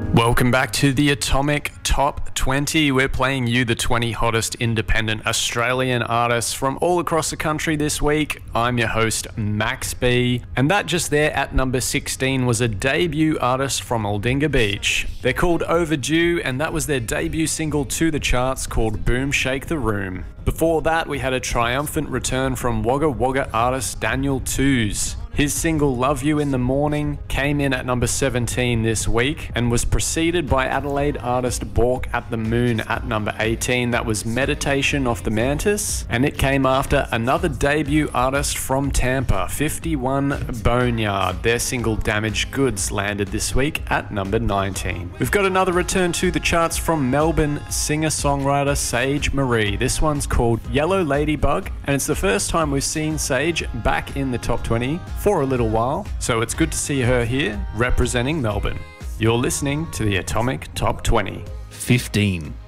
Welcome back to the Atomic Top 20. We're playing you the 20 hottest independent Australian artists from all across the country this week. I'm your host, Max B. And that just there at number 16 was a debut artist from Aldinga Beach. They're called Overdue, and that was their debut single to the charts called Boom Shake the Room. Before that, we had a triumphant return from Wagga Wagga artist Daniel Twos. His single Love You in the Morning came in at number 17 this week and was preceded by Adelaide artist Balk at the Moon at number 18. That was Meditation off the Mantis, and it came after another debut artist from Tampa, 51 Boneyard. Their single Damaged Goods landed this week at number 19. We've got another return to the charts from Melbourne singer-songwriter Sage Marie. This one's called Yellow Ladybug, and it's the first time we've seen Sage back in the top 20 for a little while, so it's good to see her here representing Melbourne. You're listening to the Atomic Top 20. 15.